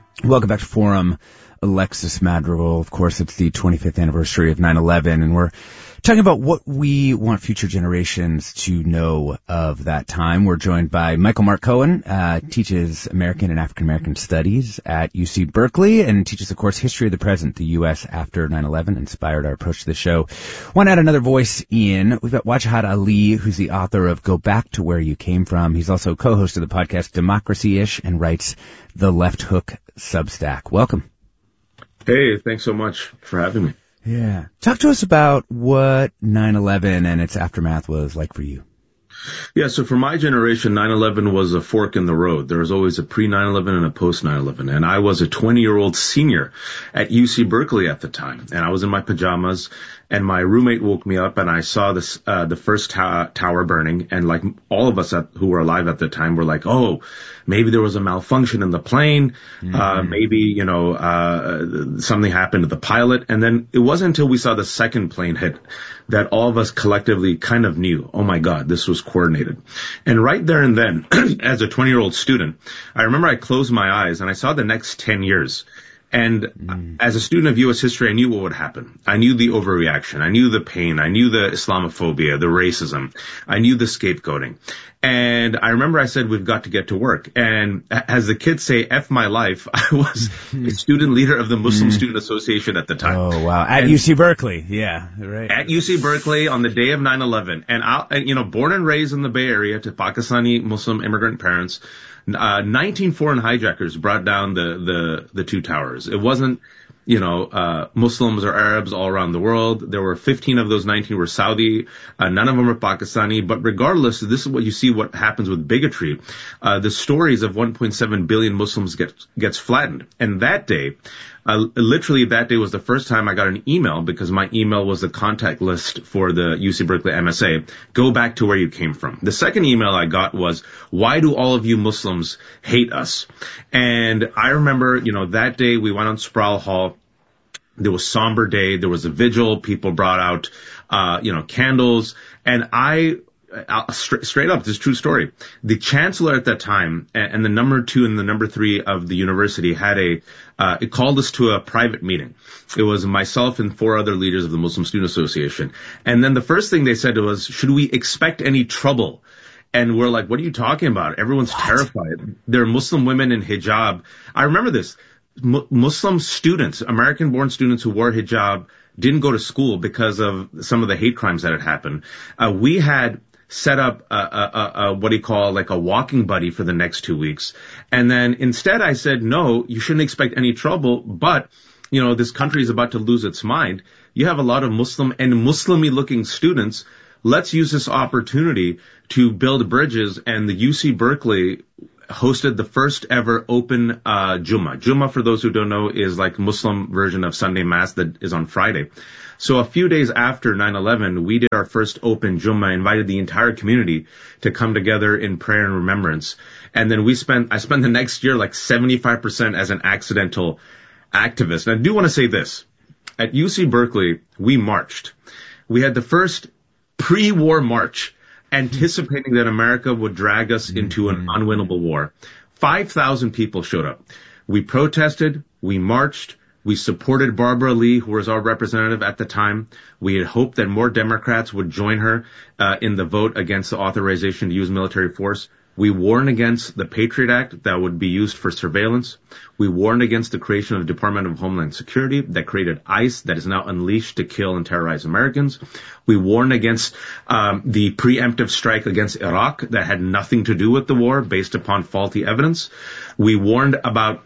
Welcome back to Forum. Alexis Madrigal. Of course, it's the 25th anniversary of 9/11, and we're talking about what we want future generations to know of that time. We're joined by Michael Mark Cohen, teaches American and African American studies at UC Berkeley, and teaches, of course, history of the present, the U.S. after 9/11, inspired our approach to the show. Want to add another voice in. We've got Wajahat Ali, who's the author of Go Back to Where You Came From. He's also co-host of the podcast Democracy-ish and writes the Left Hook Substack. Welcome. Hey, thanks so much for having me. Yeah. Talk to us about what 9/11 and its aftermath was like for you. Yeah, so for my generation, 9/11 was a fork in the road. There was always a pre-9/11 and a post-9/11. And I was a 20-year-old senior at UC Berkeley at the time. And I was in my pajamas, and my roommate woke me up, and I saw this, the first tower burning. And like all of us who were alive at the time were like, oh, maybe there was a malfunction in the plane. Maybe, something happened to the pilot. And then it wasn't until we saw the second plane hit that all of us collectively kind of knew, oh my God, this was coordinated. And right there and then, as a 20-year-old student, I remember I closed my eyes and I saw the next 10 years. And as a student of U.S. history, I knew what would happen. I knew the overreaction. I knew the pain. I knew the Islamophobia, the racism. I knew the scapegoating. And I remember I said, we've got to get to work. And as the kids say, F my life, I was a student leader of the Muslim Student Association at the time. Oh, wow. At UC Berkeley. Yeah, right. At UC Berkeley on the day of 9/11. And born and raised in the Bay Area to Pakistani Muslim immigrant parents. 19 foreign hijackers brought down the two towers. It wasn't, Muslims or Arabs all around the world. There were 15 of those 19 were Saudi. None of them were Pakistani. But regardless, this is what you see what happens with bigotry. The stories of 1.7 billion Muslims gets flattened. And that day, literally that day was the first time I got an email, because my email was the contact list for the UC Berkeley MSA. Go back to where you came from. The second email I got was, why do all of you Muslims hate us? And I remember, that day we went on Sproul Hall. There was somber day. There was a vigil. People brought out, candles. And straight up, this is a true story. The chancellor at that time and the number 2 and the number 3 of the university had it called us to a private meeting. It was myself and 4 other leaders of the Muslim Student Association. And then the first thing they said was, should we expect any trouble? And we're like, what are you talking about? Everyone's terrified. There are Muslim women in hijab. I remember this. Muslim students, American-born students who wore hijab, didn't go to school because of some of the hate crimes that had happened. We had set up what do you call, like a walking buddy for the next 2 weeks. And then instead I said, no, you shouldn't expect any trouble, but, this country is about to lose its mind. You have a lot of Muslim and Muslim-y looking students. Let's use this opportunity to build bridges. And the UC Berkeley hosted the first ever open Jummah. Jummah, for those who don't know, is like Muslim version of Sunday Mass that is on Friday. So a few days after 9/11, we did our first open Jummah, invited the entire community to come together in prayer and remembrance. And then I spent the next year like 75% as an accidental activist. And I do want to say this. At UC Berkeley, we marched. We had the first pre-war march, anticipating that America would drag us into an unwinnable war. 5,000 people showed up. We protested, we marched, we supported Barbara Lee, who was our representative at the time. We had hoped that more Democrats would join her in the vote against the authorization to use military force. We warned against the Patriot Act that would be used for surveillance. We warned against the creation of the Department of Homeland Security that created ICE that is now unleashed to kill and terrorize Americans. We warned against the preemptive strike against Iraq that had nothing to do with the war based upon faulty evidence. We warned about,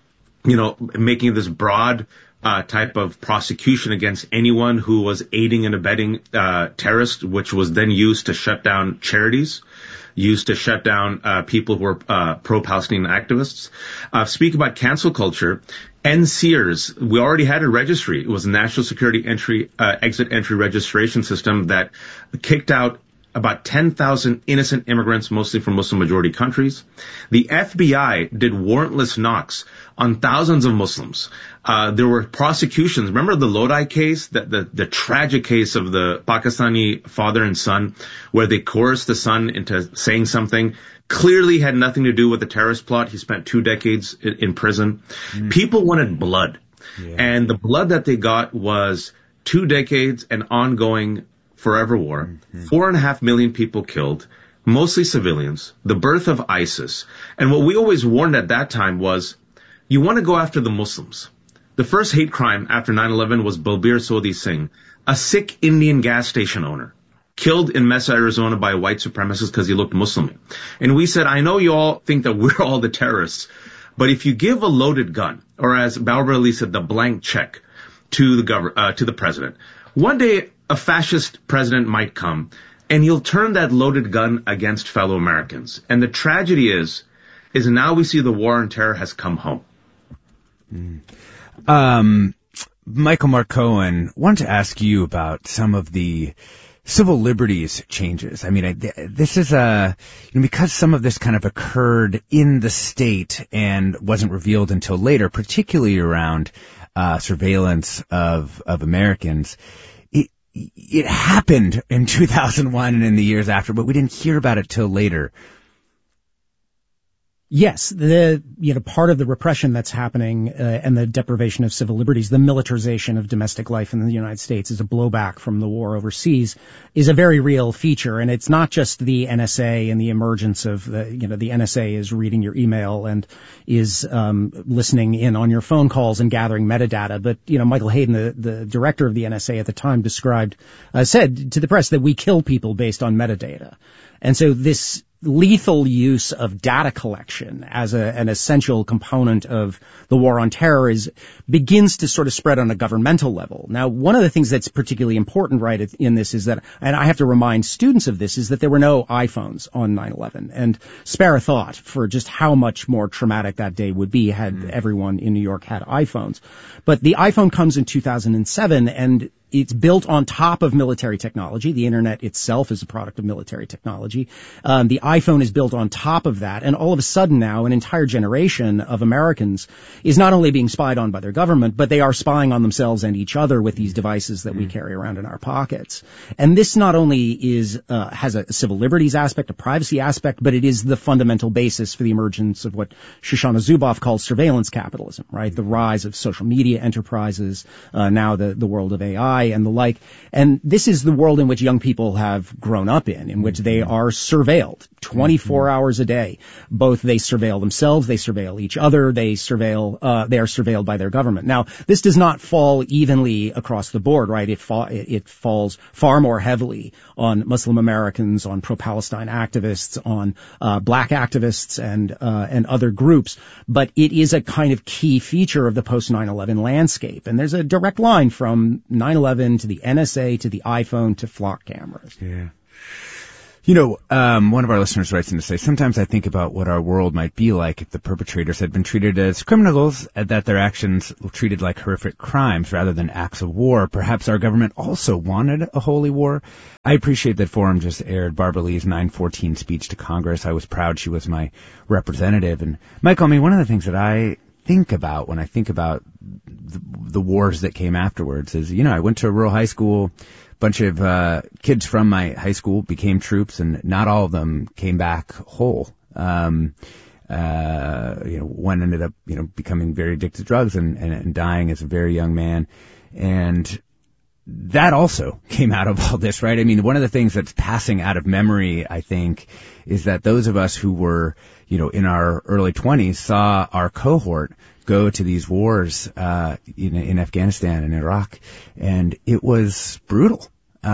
making this broad type of prosecution against anyone who was aiding and abetting terrorists, which was then used to shut down charities, used to shut down people who were pro-Palestinian activists. Speak about cancel culture. NSEERS, we already had a registry. It was a National Security Exit Entry Registration System that kicked out about 10,000 innocent immigrants, mostly from Muslim-majority countries. The FBI did warrantless knocks on thousands of Muslims. There were prosecutions. Remember the Lodi case, the tragic case of the Pakistani father and son, where they coerced the son into saying something clearly had nothing to do with the terrorist plot. He spent 2 decades in prison. People wanted blood. Yeah. And the blood that they got was 2 decades and ongoing forever war, 4.5 million people killed, mostly civilians, the birth of ISIS. And what we always warned at that time was, you want to go after the Muslims. The first hate crime after 9/11 was Balbir Sodhi Singh, a Sikh Indian gas station owner, killed in Mesa, Arizona by a white supremacist because he looked Muslim. And we said, I know you all think that we're all the terrorists, but if you give a loaded gun, or as Barbara Lee said, the blank check to the president, one day a fascist president might come and he'll turn that loaded gun against fellow Americans. And the tragedy is now we see the war on terror has come home. Michael Marcohen, wanted to ask you about some of the civil liberties changes. I mean, this is because some of this kind of occurred in the state and wasn't revealed until later, particularly around surveillance of Americans. It happened in 2001 and in the years after, but we didn't hear about it till later. Yes, part of the repression that's happening and the deprivation of civil liberties, the militarization of domestic life in the United States is a blowback from the war overseas, is a very real feature. And it's not just the NSA and the emergence of the NSA is reading your email and is listening in on your phone calls and gathering metadata. But Michael Hayden, the director of the NSA at the time, said to the press that we kill people based on metadata. And so this lethal use of data collection as an essential component of the war on terror begins to sort of spread on a governmental level. Now, one of the things that's particularly important, right, in this is that, and I have to remind students of this, is that there were no iPhones on 9/11. And spare a thought for just how much more traumatic that day would be had everyone in New York had iPhones. But the iPhone comes in 2007, and it's built on top of military technology. The internet itself is a product of military technology. The iPhone is built on top of that. And all of a sudden now, an entire generation of Americans is not only being spied on by their government, but they are spying on themselves and each other with these devices that we carry around in our pockets. And this not only has a civil liberties aspect, a privacy aspect, but it is the fundamental basis for the emergence of what Shoshana Zuboff calls surveillance capitalism, right? The rise of social media enterprises, now the world of AI, and the like. And this is the world in which young people have grown up in which they are surveilled 24 hours a day. Both they surveil themselves, they surveil each other, they are surveilled by their government. Now, this does not fall evenly across the board, right? It falls far more heavily on Muslim Americans, on pro-Palestine activists, on black activists and other groups. But it is a kind of key feature of the post-9/11 landscape. And there's a direct line from 9/11 to the NSA to the iPhone to flock cameras. Yeah. One of our listeners writes in to say, sometimes I think about what our world might be like if the perpetrators had been treated as criminals, that their actions were treated like horrific crimes rather than acts of war. Perhaps our government also wanted a holy war. I appreciate that Forum just aired Barbara Lee's 9/14 speech to Congress. I was proud she was my representative. And Michael, one of the things that I think about when I think about the wars that came afterwards is, I went to a rural high school. Bunch of kids from my high school became troops, and not all of them came back whole. One ended up, becoming very addicted to drugs and dying as a very young man. And that also came out of all this, right? One of the things that's passing out of memory, I think, is that those of us who were, in our early 20s saw our cohort go to these wars in Afghanistan and Iraq, and it was brutal.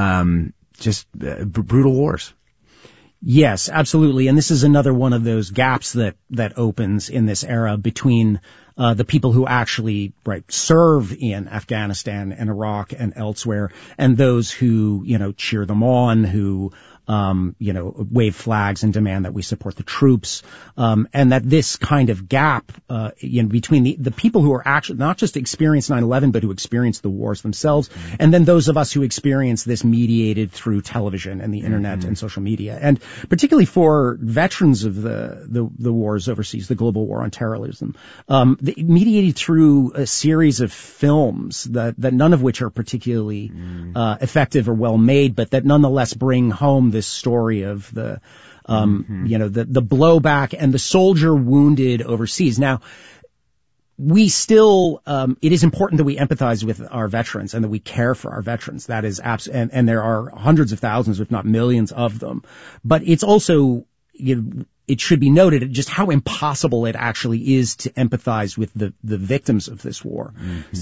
Brutal wars. Yes, absolutely. And this is another one of those gaps that opens in this era between the people who actually serve in Afghanistan and Iraq and elsewhere, and those who cheer them on, who wave flags and demand that we support the troops, and that this kind of gap, between the people who are actually not just experienced 9/11, but who experienced the wars themselves, and then those of us who experience this mediated through television and the internet and social media, and particularly for veterans of the wars overseas, the global war on terrorism, mediated through a series of films that none of which are particularly effective or well made, but that nonetheless bring home this story of the blowback and the soldier wounded overseas. Now, we still, it is important that we empathize with our veterans and that we care for our veterans. That is and there are hundreds of thousands, if not millions of them. But it's also, it should be noted just how impossible it actually is to empathize with the victims of this war.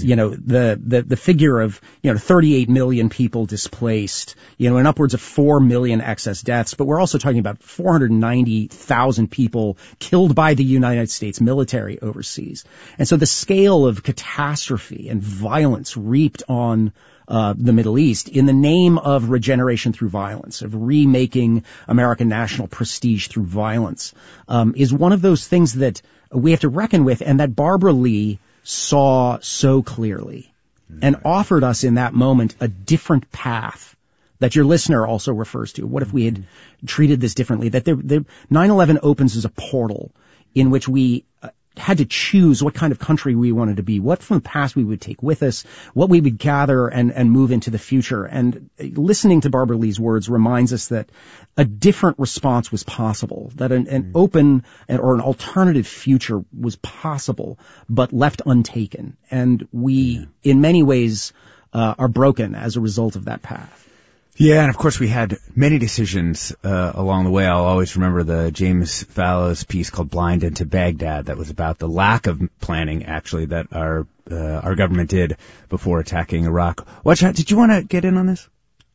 The figure of, 38 million people displaced, and upwards of 4 million excess deaths, but we're also talking about 490,000 people killed by the United States military overseas. And so the scale of catastrophe and violence reaped on the Middle East in the name of regeneration through violence, of remaking American national prestige through violence, is one of those things that we have to reckon with, and that Barbara Lee saw so clearly and offered us in that moment a different path that your listener also refers to. What if we had treated this differently? That 9/11 opens as a portal in which we had to choose what kind of country we wanted to be, what from the past we would take with us, what we would gather and move into the future. And listening to Barbara Lee's words reminds us that a different response was possible, that an open or an alternative future was possible, but left untaken. And we, in many ways, are broken as a result of that path. Yeah, and of course we had many decisions along the way. I'll always remember the James Fallows piece called Blinded to Baghdad that was about the lack of planning, actually, that our government did before attacking Iraq. Watch out. Did you want to get in on this?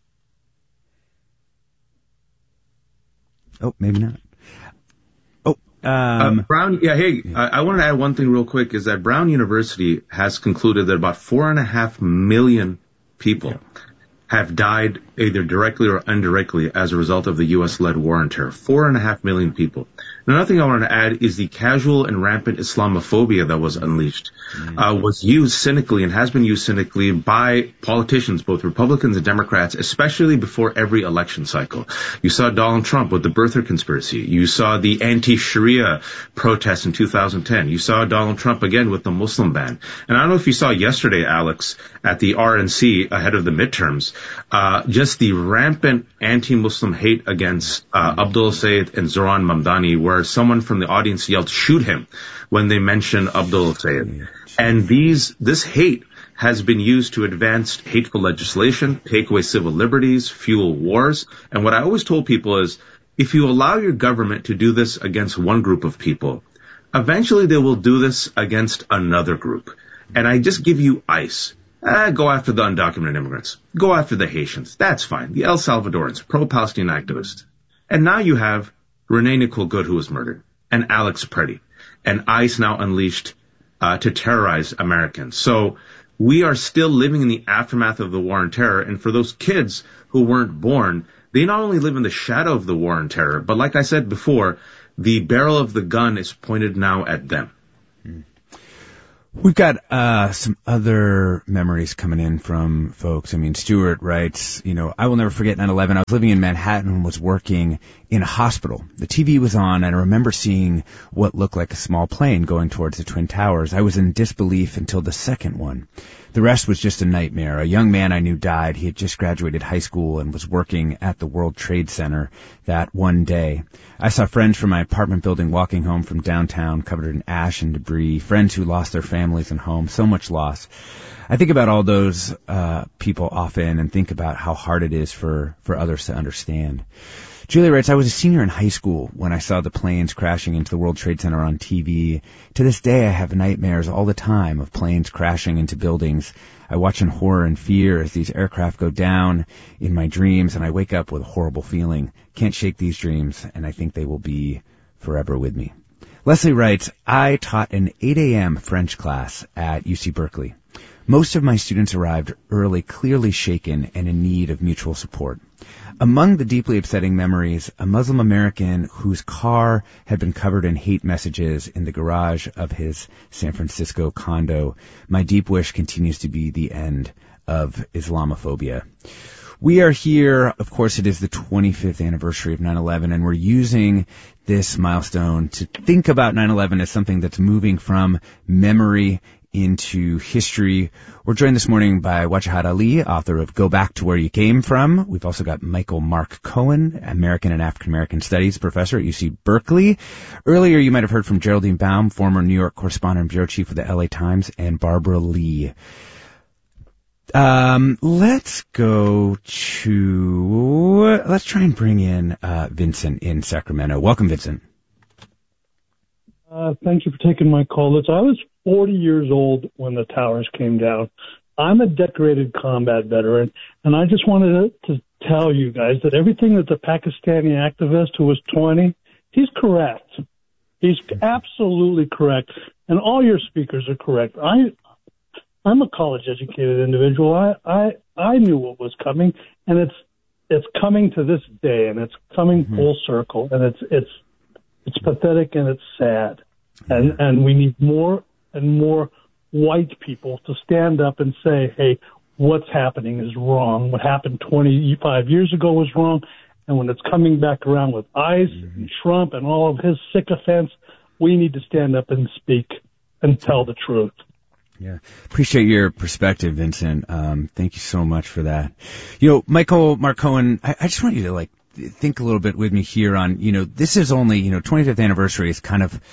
Oh, maybe not. Brown, I wanted to add one thing real quick, is that Brown University has concluded that about 4.5 million people have died either directly or indirectly as a result of the U.S.-led war on terror. 4.5 million people. Another thing I wanted to add is the casual and rampant Islamophobia that was unleashed, was used cynically and has been used cynically by politicians, both Republicans and Democrats, especially before every election cycle. You saw Donald Trump with the birther conspiracy. You saw the anti-Sharia protests in 2010. You saw Donald Trump again with the Muslim ban. And I don't know if you saw yesterday, Alex, at the RNC ahead of the midterms, just the rampant anti-Muslim hate against Abdul Sayed and Zoran Mamdani, where someone from the audience yelled, "Shoot him," when they mentioned Abdul Sayed. And this hate has been used to advance hateful legislation, take away civil liberties, fuel wars. And what I always told people is, if you allow your government to do this against one group of people, eventually they will do this against another group. And I just give you ICE. Go after the undocumented immigrants. Go after the Haitians. That's fine. The El Salvadorans, pro-Palestinian activists. And now you have Renee Nicole Good, who was murdered, and Alex Preddy, and ICE now unleashed to terrorize Americans. So we are still living in the aftermath of the war on terror. And for those kids who weren't born, they not only live in the shadow of the war on terror, but like I said before, the barrel of the gun is pointed now at them. We've got some other memories coming in from folks. I mean, Stuart writes, I will never forget 9/11. I was living in Manhattan and was working in a hospital. The TV was on, and I remember seeing what looked like a small plane going towards the Twin Towers. I was in disbelief until the second one. The rest was just a nightmare. A young man I knew died. He had just graduated high school and was working at the World Trade Center that one day. I saw friends from my apartment building walking home from downtown covered in ash and debris, friends who lost their families and homes, so much loss. I think about all those people often and think about how hard it is for others to understand. Julie writes, I was a senior in high school when I saw the planes crashing into the World Trade Center on TV. To this day, I have nightmares all the time of planes crashing into buildings. I watch in horror and fear as these aircraft go down in my dreams, and I wake up with a horrible feeling. Can't shake these dreams, and I think they will be forever with me. Leslie writes, I taught an 8 a.m. French class at UC Berkeley. Most of my students arrived early, clearly shaken and in need of mutual support. Among the deeply upsetting memories, a Muslim American whose car had been covered in hate messages in the garage of his San Francisco condo. My deep wish continues to be the end of Islamophobia. We are here, of course, it is the 25th anniversary of 9/11, and we're using this milestone to think about 9/11 as something that's moving from memory into history. We're joined this morning by Wajahat Ali, author of Go Back to Where You Came From. We've also got Michael Mark Cohen, American and African American Studies professor at UC Berkeley. Earlier, you might have heard from Geraldine Baum, former New York correspondent and bureau chief of the LA Times, and Barbara Lee. Let's try and bring in Vincent in Sacramento. Welcome, Vincent. Thank you for taking my call. I was 40 years old when the towers came down. I'm a decorated combat veteran, and I just wanted to tell you guys that everything that the Pakistani activist who was 20, he's correct. He's absolutely correct, and all your speakers are correct. I'm a college-educated individual. I knew what was coming, and it's coming to this day, and it's coming full circle, and it's pathetic and it's sad, and we need more and more white people to stand up and say, hey, what's happening is wrong. What happened 25 years ago was wrong, and when it's coming back around with ICE and Trump and all of his sycophants, we need to stand up and speak and tell the truth. Yeah. Appreciate your perspective, Vincent. Thank you so much for that. You know, Michael Mark Cohen, I just want you to think a little bit with me here on, this is only, 25th anniversary is kind of,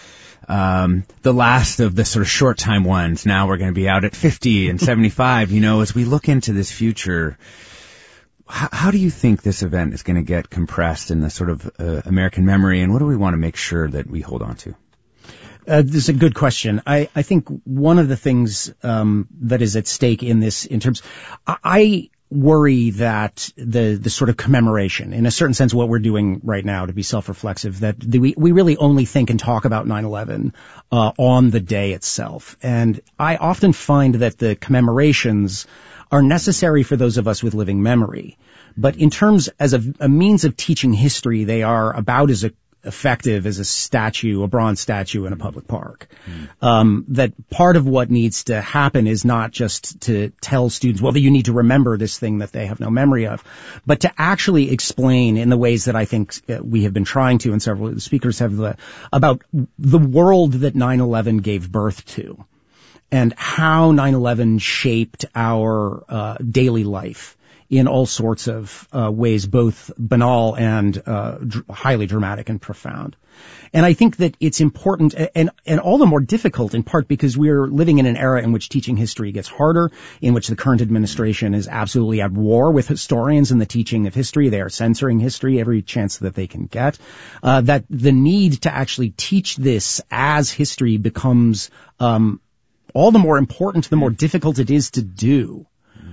the last of the sort of short time ones. Now we're going to be out at 50 and 75, as we look into this future. How do you think this event is going to get compressed in the sort of, American memory, and what do we want to make sure that we hold on to? This is a good question. I think one of the things that is at stake in this, in terms, I worry that the sort of commemoration, in a certain sense, what we're doing right now to be self-reflexive, that we really only think and talk about 9/11 on the day itself. And I often find that the commemorations are necessary for those of us with living memory. But in terms as a means of teaching history, they are about as effective as a bronze statue in a public park. That part of what needs to happen is not just to tell students, well, you need to remember this thing that they have no memory of, but to actually explain in the ways that I think we have been trying to, and several of the speakers have, about the world that 9/11 gave birth to and how 9/11 shaped our daily life in all sorts of ways, both banal and highly dramatic and profound. And I think that it's important and all the more difficult in part because we're living in an era in which teaching history gets harder, in which the current administration is absolutely at war with historians and the teaching of history. They are censoring history every chance that they can get. That the need to actually teach this as history becomes all the more important, the more difficult it is to do.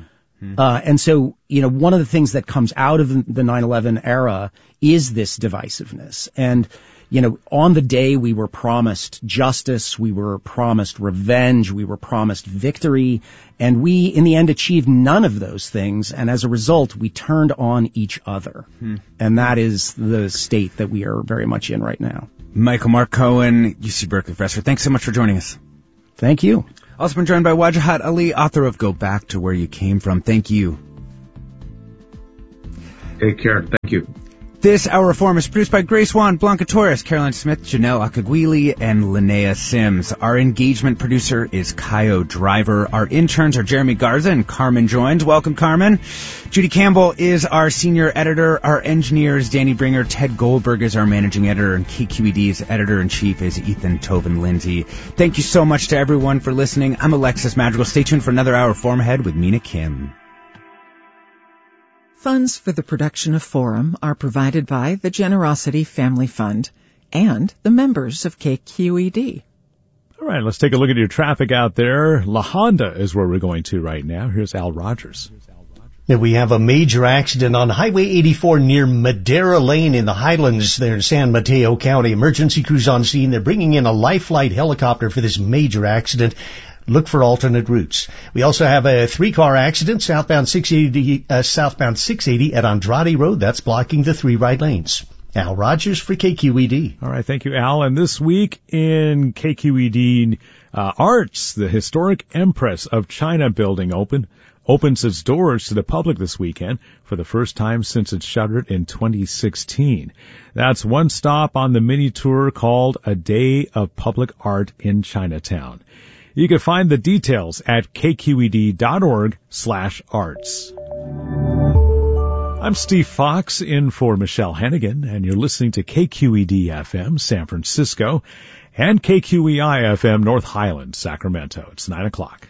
And so, one of the things that comes out of the 9/11 era is this divisiveness. And, on the day we were promised justice, we were promised revenge, we were promised victory, and we, in the end, achieved none of those things. And as a result, we turned on each other. And that is the state that we are very much in right now. Michael Mark Cohen, UC Berkeley professor, thanks so much for joining us. Thank you. Also been joined by Wajahat Ali, author of Go Back to Where You Came From. Thank you. Take care. Thank you. This Our Reform is produced by Grace Wan, Blanca Torres, Caroline Smith, Janelle Akaguili, and Linnea Sims. Our engagement producer is Kaio Driver. Our interns are Jeremy Garza and Carmen Joins. Welcome, Carmen. Judy Campbell is our senior editor. Our engineer is Danny Bringer. Ted Goldberg is our managing editor, and KQED's editor-in-chief is Ethan Toven-Lindsay. Thank you so much to everyone for listening. I'm Alexis Madrigal. Stay tuned for another Our Reform ahead with Mina Kim. Funds for the production of Forum are provided by the Generosity Family Fund and the members of KQED. All right, let's take a look at your traffic out there. La Honda is where we're going to right now. Here's Al Rogers. We have a major accident on Highway 84 near Madera Lane in the Highlands there in San Mateo County. Emergency crews on scene. They're bringing in a Life Flight helicopter for this major accident. look for alternate routes. We also have a 3-car accident southbound 680 at Andrade Road. That's blocking the 3 right lanes. Al Rogers for KQED. All right, thank you, Al. And this week in KQED Arts, the historic Empress of China building opens its doors to the public this weekend for the first time since it shuttered in 2016. That's one stop on the mini tour called A Day of Public Art in Chinatown. You can find the details at kqed.org/arts. I'm Steve Fox in for Michelle Hennigan, and you're listening to KQED-FM San Francisco and KQEI-FM North Highland, Sacramento. It's 9 o'clock.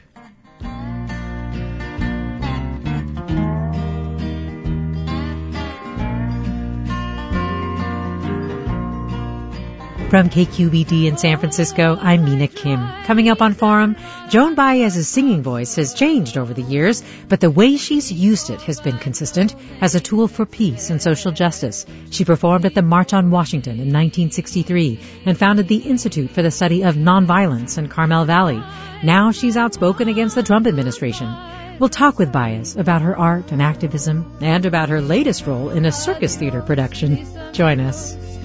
From KQED in San Francisco, I'm Mina Kim. Coming up on Forum, Joan Baez's singing voice has changed over the years, but the way she's used it has been consistent as a tool for peace and social justice. She performed at the March on Washington in 1963 and founded the Institute for the Study of Nonviolence in Carmel Valley. Now she's outspoken against the Trump administration. We'll talk with Baez about her art and activism and about her latest role in a circus theater production. Join us.